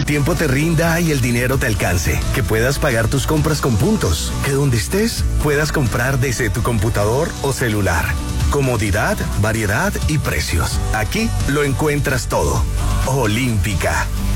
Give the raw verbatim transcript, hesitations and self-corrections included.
tiempo te rinda y el dinero te alcance. Que puedas pagar tus compras con puntos. Que donde estés puedas comprar desde tu computador o celular. Comodidad, variedad y precios. Aquí lo encuentras todo. Olímpica.